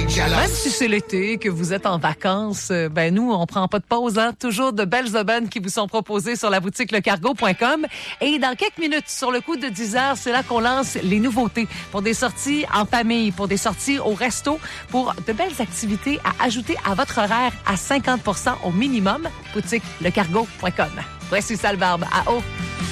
Même si c'est l'été, que vous êtes en vacances, ben nous, on prend pas de pause, hein. Toujours de belles aubaines qui vous sont proposées sur la boutique lecargo.com. Et dans quelques minutes, sur le coup de 10 heures, c'est là qu'on lance les nouveautés pour des sorties en famille, pour des sorties au resto, pour de belles activités à ajouter à votre horaire à 50% au minimum. Boutique lecargo.com. Voici Salvarbe à eau.